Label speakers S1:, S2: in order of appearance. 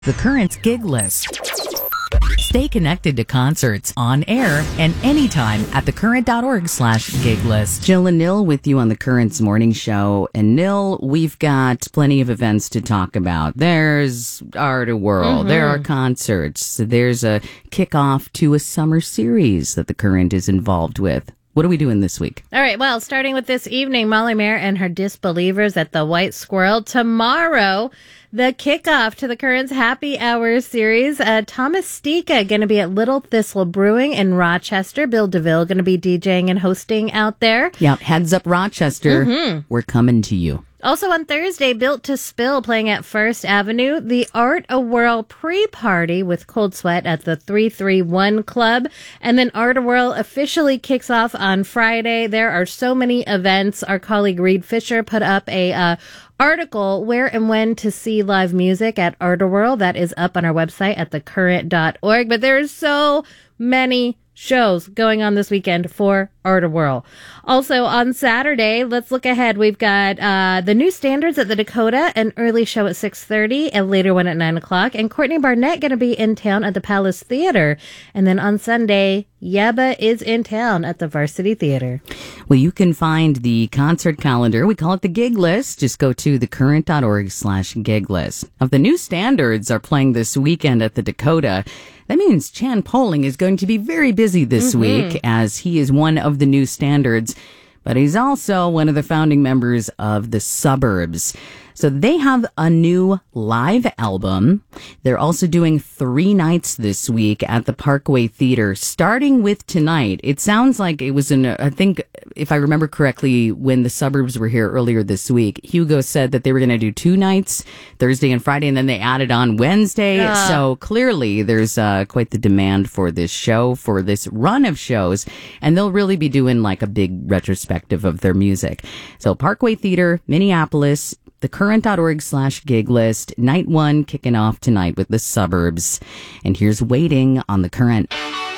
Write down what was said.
S1: The Current's gig list. Stay connected to concerts on air and anytime at thecurrent.org/gig list.
S2: Jill and Nil with you on the Current's morning show. And Nil, we've got plenty of events to talk about. There's Art of World. There are concerts. There's a kickoff to a summer series that the Current is involved with. What are we doing this week?
S3: All right, well, starting with this evening, Molly Mayer and her Disbelievers at the White Squirrel. Tomorrow, the kickoff to the Current's Happy Hour series. Thomas Stika going to be at Little Thistle Brewing in Rochester. Bill DeVille going to be DJing and hosting out there.
S2: Yeah, heads up Rochester. We're coming to you.
S3: Also on Thursday, Built to Spill playing at First Avenue. The Art of Whirl pre-party with Cold Sweat at the 331 Club. And then Art of Whirl officially kicks off on Friday. There are so many events. Our colleague Reed Fisher put up a article, Where and When to See Live Music at Art of Whirl. That is up on our website at thecurrent.org. But there are so many shows going on this weekend for Art of Whirl. Also on Saturday, let's look ahead. We've got the New Standards at the Dakota, an early show at 6:30, a later one at 9 o'clock. And Courtney Barnett going to be in town at the Palace Theater. And then on Sunday, Yebba is in town at the Varsity Theater.
S2: Well, you can find the concert calendar. We call it the gig list. Just go to thecurrent.org/gig list. Of the New Standards are playing this weekend at the Dakota. That means Chan Poling is going to be very busy this week, as he is one of the New Standards, but he's also one of the founding members of the Suburbs. So they have a new live album. They're also doing 3 nights this week at the Parkway Theater, starting with tonight. It sounds like it was I think, if I remember correctly, when the Suburbs were here earlier this week, Hugo said that they were going to do 2 nights, Thursday and Friday, and then they added on Wednesday. So clearly there's quite the demand for this show, for this run of shows, and they'll really be doing like a big retrospective of their music. So Parkway Theater, Minneapolis, thecurrent.org/gig list. Night 1 kicking off tonight with the Suburbs. And here's Waiting on the Current.